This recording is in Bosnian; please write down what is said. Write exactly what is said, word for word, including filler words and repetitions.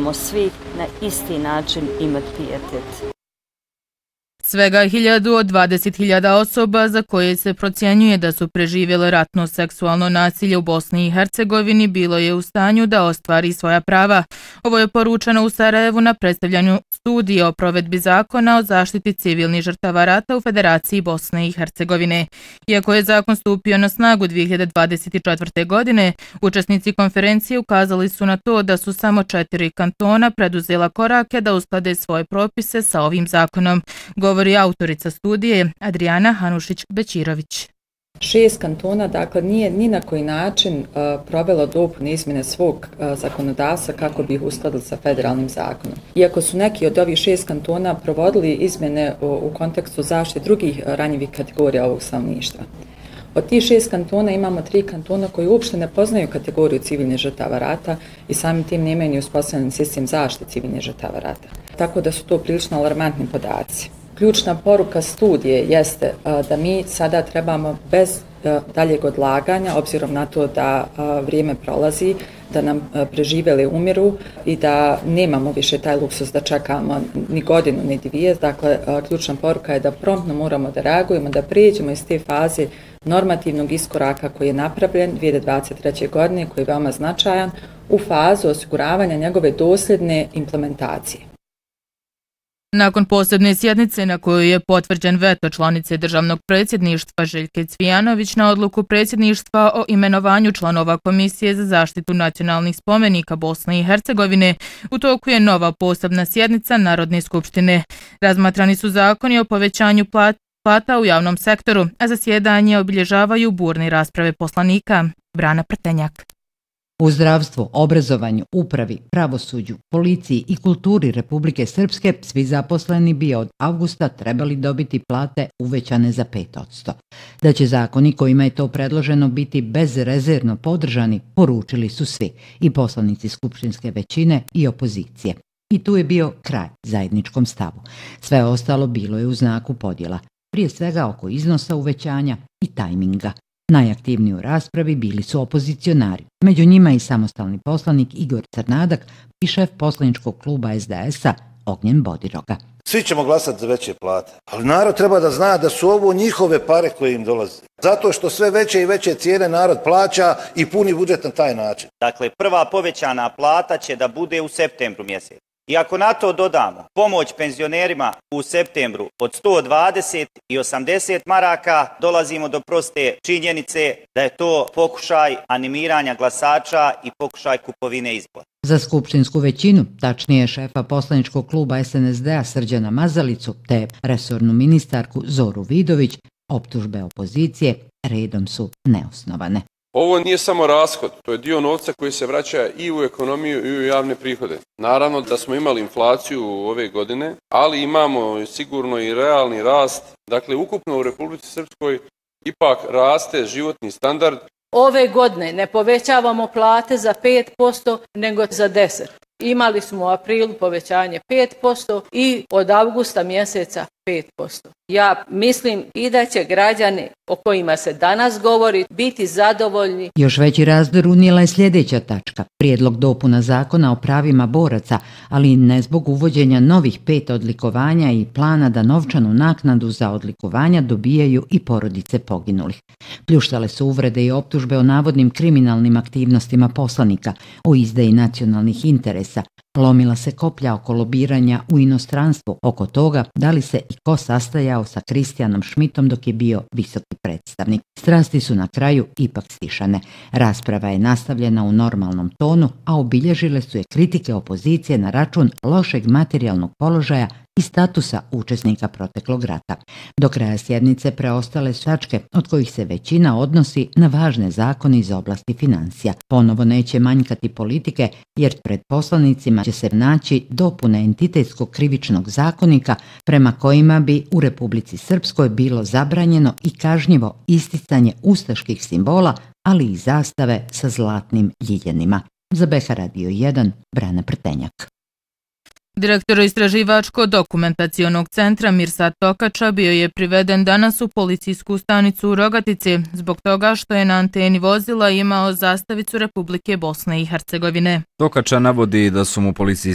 trebamo svi na isti način imati pijetet. Svega hiljadu od dvadeset hiljada osoba za koje se procjenjuje da su preživjele ratno seksualno nasilje u Bosni i Hercegovini bilo je u stanju da ostvari svoja prava. Ovo je poručeno u Sarajevu na predstavljanju studije o provedbi zakona o zaštiti civilnih žrtava rata u Federaciji Bosne i Hercegovine. Iako je zakon stupio na snagu dvije hiljade dvadeset četvrte. godine, učesnici konferencije ukazali su na to da su samo četiri kantona preduzela korake da usklade svoje propise sa ovim zakonom. Govori autorica studije Adriana Hanušić-Bećirović. Šest kantona dakle nije ni na koji način uh, provelo dopune izmjene svog uh, zakonodavstva kako bi ih uskladili sa federalnim zakonom. Iako su neki od ovih šest kantona provodili izmjene u, u kontekstu zaštite drugih uh, ranjivih kategorija ovog stanovništva. Od tih šest kantona imamo tri kantona koji uopšte ne poznaju kategoriju civilnih žrtava rata i samim tim nemaju ni uspostavljen sistem zaštite civilnih žrtava rata. Tako da su to prilično alarmantni podaci. Ključna poruka studije jeste da mi sada trebamo bez daljeg odlaganja, obzirom na to da vrijeme prolazi, da nam preživjeli umiru i da nemamo više taj luksus da čekamo ni godinu ni dvije. Dakle, ključna poruka je da promptno moramo da reagujemo, da prijeđemo iz te faze normativnog iskoraka koji je napravljen dvije hiljade dvadeset treće. godine, koji je veoma značajan, u fazu osiguravanja njegove dosljedne implementacije. Nakon posebne sjednice na kojoj je potvrđen veto članice državnog predsjedništva Željke Cvijanović na odluku predsjedništva o imenovanju članova Komisije za zaštitu nacionalnih spomenika Bosne i Hercegovine, u toku je nova posebna sjednica Narodne skupštine. Razmatrani su zakoni o povećanju plata u javnom sektoru, a zasjedanje obilježavaju burne rasprave poslanika. Brana Prtenjak. U zdravstvu, obrazovanju, upravi, pravosuđu, policiji i kulturi Republike Srpske svi zaposleni bi od avgusta trebali dobiti plate uvećane za pet posto. Da će zakoni kojima je to predloženo biti bezrezervno podržani, poručili su svi, i poslanici skupštinske većine i opozicije. I tu je bio kraj zajedničkom stavu. Sve ostalo bilo je u znaku podjela, prije svega oko iznosa uvećanja i tajminga. Najaktivniji u raspravi bili su opozicionari, među njima i samostalni poslanik Igor Crnadak i šef poslaničkog kluba es de es a Ognjen Bodiroga. Svi ćemo glasati za veće plate, ali narod treba da zna da su ovo njihove pare koje im dolaze. Zato što sve veće i veće cijene narod plaća i puni budžet na taj način. Dakle, prva povećana plata će da bude u septembru mjesecu. I ako na to dodamo pomoć penzionerima u septembru od sto dvadeset i osamdeset maraka, dolazimo do proste činjenice da je to pokušaj animiranja glasača i pokušaj kupovine izbora. Za skupštinsku većinu, tačnije šefa poslaničkog kluba es en es de a Srđana Mazalicu te resornu ministarku Zoru Vidović, optužbe opozicije redom su neosnovane. Ovo nije samo rashod, to je dio novca koji se vraća i u ekonomiju i u javne prihode. Naravno da smo imali inflaciju ove godine, ali imamo sigurno i realni rast. Dakle, ukupno u Republici Srpskoj ipak raste životni standard. Ove godine ne povećavamo plate za pet posto, nego za deset posto. Imali smo u aprilu povećanje pet posto i od avgusta mjeseca pet posto. Ja mislim i da će građani o kojima se danas govori biti zadovoljni. Još veći razdor unijela je sljedeća tačka, prijedlog dopuna zakona o pravima boraca, ali ne zbog uvođenja novih pet odlikovanja i plana da novčanu naknadu za odlikovanja dobijaju i porodice poginulih. Pljuštale su uvrede i optužbe o navodnim kriminalnim aktivnostima poslanika, o izdaji nacionalnih interesa. Lomila se koplja oko lobiranja u inostranstvu, oko toga da li se i ko sastajao sa Kristijanom Šmitom dok je bio visoki predstavnik. Strasti su na kraju ipak stišane. Rasprava je nastavljena u normalnom tonu, a obilježile su je kritike opozicije na račun lošeg materijalnog položaja i statusa učesnika proteklog rata. Do kraja sjednice preostale su tačke od kojih se većina odnosi na važne zakone iz oblasti financija. Ponovo neće manjkati politike, jer pred poslanicima će se naći dopune entitetskog krivičnog zakonika prema kojima bi u Republici Srpskoj bilo zabranjeno i kažnjivo isticanje ustaških simbola, ali i zastave sa zlatnim ljiljenima. Za B H Radio jedan, Brana Prtenjak. Direktor istraživačko-dokumentacionog centra Mirsad Tokača bio je priveden danas u policijsku stanicu u Rogatici zbog toga što je na anteni vozila imao zastavicu Republike Bosne i Hercegovine. Tokača navodi da su mu policijski